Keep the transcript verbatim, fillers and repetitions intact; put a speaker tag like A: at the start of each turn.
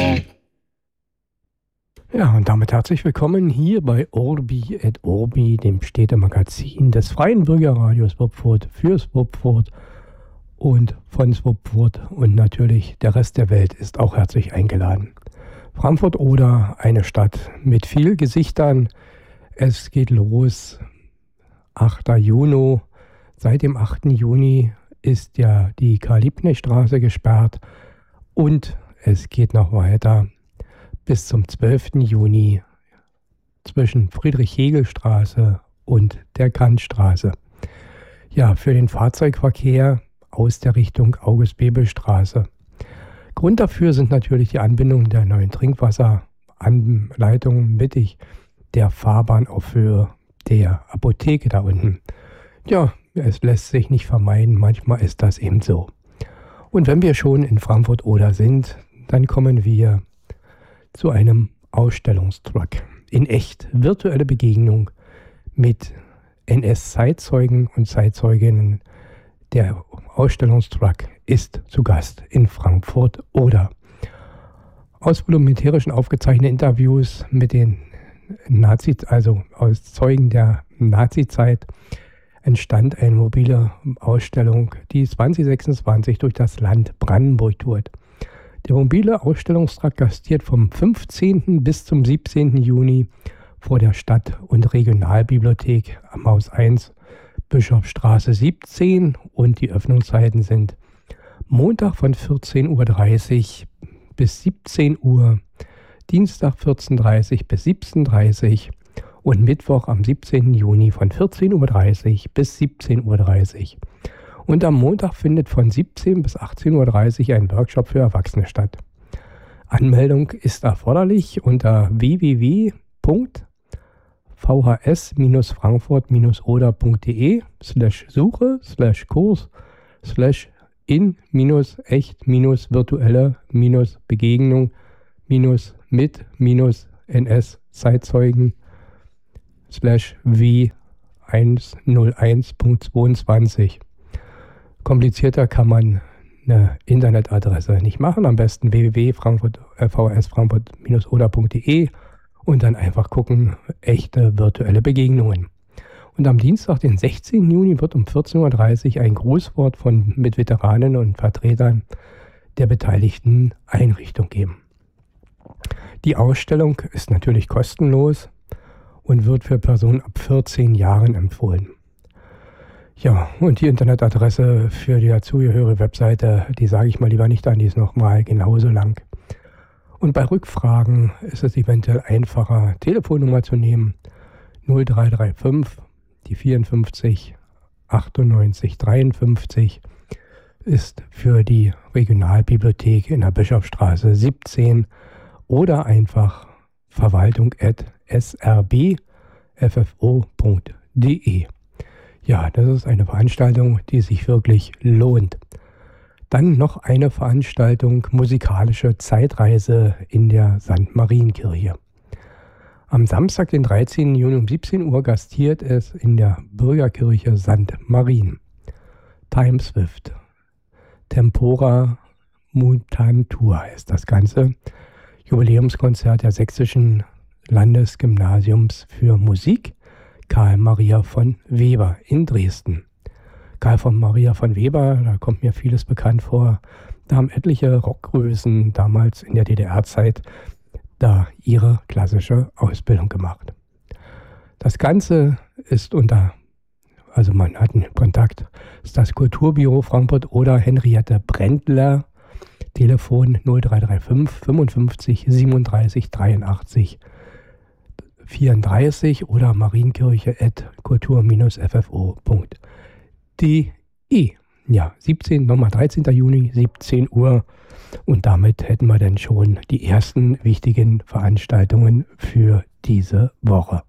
A: Ja, und damit herzlich willkommen hier bei Orbi et Orbi, dem Städtemagazin des Freien Bürgerradios Swupfurt für Swupfurt und von Swupfurt, und natürlich der Rest der Welt ist auch herzlich eingeladen. Frankfurt-Oder, eine Stadt mit vielen Gesichtern. Es geht los, achter Juni. Seit dem achten Juni ist ja die Karl-Liebknecht-Straße gesperrt und es geht noch weiter bis zum zwölften Juni zwischen Friedrich-Hegel-Straße und der Kantstraße. Ja, für den Fahrzeugverkehr aus der Richtung August-Bebel-Straße. Grund dafür sind natürlich die Anbindung der neuen Trinkwasseranleitung mittig der Fahrbahn auf Höhe der Apotheke da unten. Ja, es lässt sich nicht vermeiden, manchmal ist das eben so. Und wenn wir schon in Frankfurt-Oder sind, dann kommen wir zu einem Ausstellungstruck. In echt virtuelle Begegnung mit N S-Zeitzeugen und Zeitzeuginnen. Der Ausstellungstruck ist zu Gast in Frankfurt-Oder. Aus volumärischen aufgezeichneten Interviews mit den Nazis, also aus Zeugen der Nazizeit, entstand eine mobile Ausstellung, die zwanzig sechsundzwanzig durch das Land Brandenburg tourt. Der mobile Ausstellungstruck gastiert vom fünfzehnten bis zum siebzehnten Juni vor der Stadt- und Regionalbibliothek am Haus eins, Bischofsstraße siebzehn, und die Öffnungszeiten sind Montag von vierzehn Uhr dreißig bis siebzehn Uhr, Dienstag vierzehn Uhr dreißig bis siebzehn Uhr dreißig und Mittwoch am siebzehnten Juni von vierzehn Uhr dreißig bis siebzehn Uhr dreißig. Und am Montag findet von siebzehn bis achtzehn Uhr dreißig ein Workshop für Erwachsene statt. Anmeldung ist erforderlich unter w w w punkt v h s frankfurt oder.de slash Suche slash Kurs slash in minus echt minus virtuelle minus Begegnung minus mit minus N S-Zeitzeugen slash w hunderteins Punkt zweiundzwanzig. Komplizierter kann man eine Internetadresse nicht machen. Am besten w w w punkt v s frankfurt oder.de und dann einfach gucken, echte virtuelle Begegnungen. Und am Dienstag, den sechzehnten Juni, wird um vierzehn Uhr dreißig ein Grußwort von, mit Veteranen und Vertretern der beteiligten Einrichtung geben. Die Ausstellung ist natürlich kostenlos und wird für Personen ab vierzehn Jahren empfohlen. Ja, und die Internetadresse für die dazugehörige Webseite, die sage ich mal lieber nicht an, die ist nochmal genauso lang. Und bei Rückfragen ist es eventuell einfacher, Telefonnummer zu nehmen, null drei drei fünf, die vierundfünfzig, achtundneunzig, dreiundfünfzig, ist für die Regionalbibliothek in der Bischofsstraße siebzehn oder einfach verwaltung at s r b f f o punkt d e. Ja, das ist eine Veranstaltung, die sich wirklich lohnt. Dann noch eine Veranstaltung, musikalische Zeitreise in der Sankt Marienkirche. Am Samstag, den dreizehnten Juni um siebzehn Uhr gastiert es in der Bürgerkirche Sankt Marien. Time Swift. Tempora Mutantur ist das Ganze. Jubiläumskonzert der Sächsischen Landesgymnasiums für Musik Karl Maria von Weber in Dresden. Karl von Maria von Weber, da kommt mir vieles bekannt vor. Da haben etliche Rockgrößen damals in der D D R-Zeit da ihre klassische Ausbildung gemacht. Das Ganze ist unter, also man hat einen Kontakt, ist das Kulturbüro Frankfurt oder Henriette Brändler, Telefon null drei drei fünf, fünfundfünfzig, siebenunddreißig, dreiundachtzig, vierunddreißig oder marienkirche at kultur f f o punkt d e. Ja, siebzehn, nochmal dreizehnten Juni, siebzehn Uhr. Und damit hätten wir dann schon die ersten wichtigen Veranstaltungen für diese Woche.